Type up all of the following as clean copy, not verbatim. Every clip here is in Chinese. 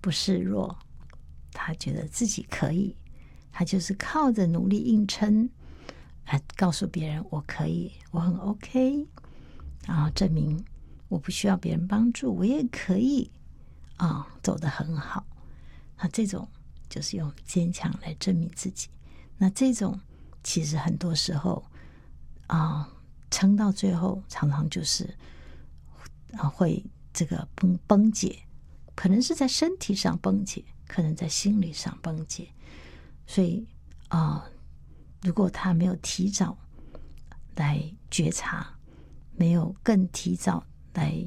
不示弱，他觉得自己可以，他就是靠着努力硬撑来告诉别人我可以，我很 OK， 然后证明我不需要别人帮助，我也可以走得很好。那这种就是用坚强来证明自己。那这种其实很多时候撑到最后常常就是会这个崩解，可能是在身体上崩解，可能在心理上崩解。所以如果他没有提早来觉察，没有更提早来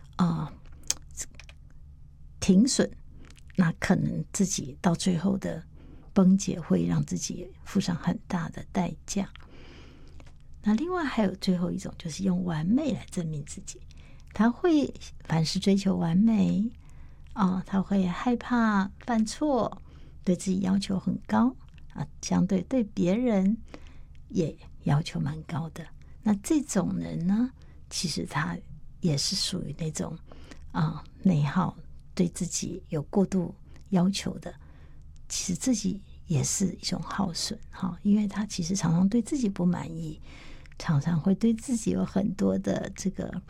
停损，那可能自己到最后的崩解会让自己付上很大的代价。那另外还有最后一种，就是用完美来证明自己。他会凡事追求完美他会害怕犯错，对自己要求很高相对对别人也要求蛮高的。那这种人呢，其实他也是属于那种内耗，对自己有过度要求的，其实自己也是一种耗损因为他其实常常对自己不满意，常常会对自己有很多的这个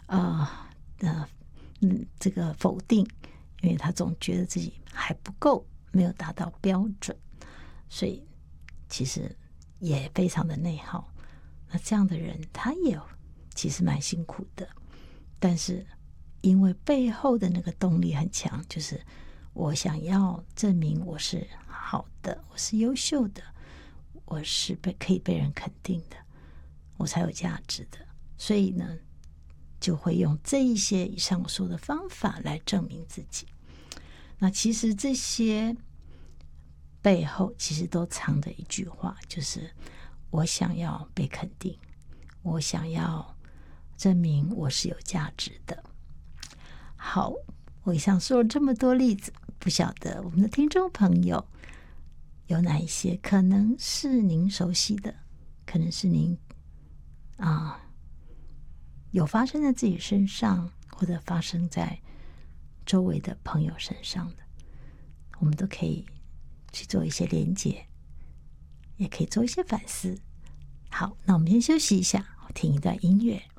这个否定，因为他总觉得自己还不够，没有达到标准，所以其实也非常的内耗。那这样的人他也其实蛮辛苦的，但是因为背后的那个动力很强，就是我想要证明我是好的，我是优秀的，我是可以被人肯定的，我才有价值的。所以呢，就会用这一些以上我说的方法来证明自己。那其实这些背后其实都藏着一句话，就是我想要被肯定，我想要证明我是有价值的。好，我以上说了这么多例子，不晓得我们的听众朋友有哪一些可能是您熟悉的，可能是您有发生在自己身上，或者发生在周围的朋友身上的，我们都可以去做一些连结，也可以做一些反思。好，那我们先休息一下，听一段音乐。